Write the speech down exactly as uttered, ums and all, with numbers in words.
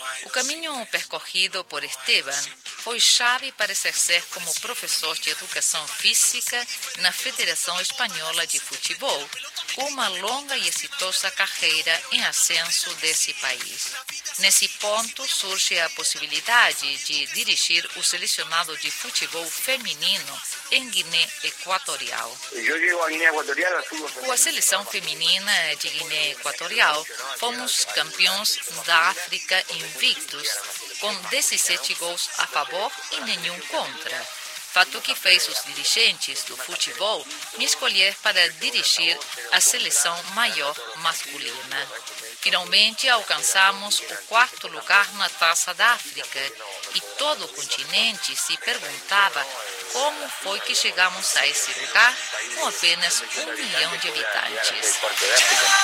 O caminho percorrido por Esteban foi chave para exercer como professor de educação física na Federação Espanhola de Futebol, com uma longa e exitosa carreira em ascenso desse país. Nesse ponto surge a possibilidade de dirigir o selecionado de futebol feminino em Guiné Equatorial. Com a seleção feminina de Guiné Equatorial, fomos campeões da África invictos, com dezessete gols a favor e nenhum contra. Fato que fez os dirigentes do futebol me escolher para dirigir a seleção maior masculina. Finalmente alcançamos o quarto lugar na Taça da África e todo o continente se perguntava como foi que chegamos a esse lugar com apenas um milhão de habitantes.